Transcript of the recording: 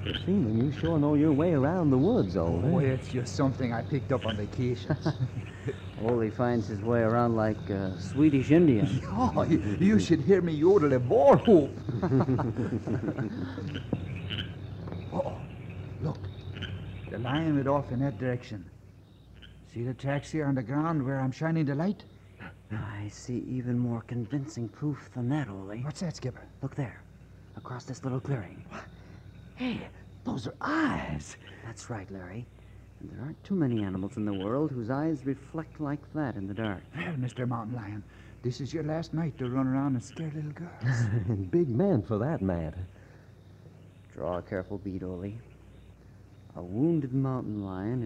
Seaman, you sure know your way around the woods, Ole. Oh, it's just something I picked up on vacations. Ole finds his way around like a Swedish Indian. Oh, you should hear me yodel a war whoop. Oh, look. The lion went off in that direction. See the tracks here on the ground where I'm shining the light? I see even more convincing proof than that, Ole. What's that, Skipper? Look there, across this little clearing. Hey, those are eyes. That's right, Larry. And there aren't too many animals in the world whose eyes reflect like that in the dark. Well, Mr. Mountain Lion, this is your last night to run around and scare little girls. Big man for that matter. Draw a careful bead, Ole. A wounded mountain lion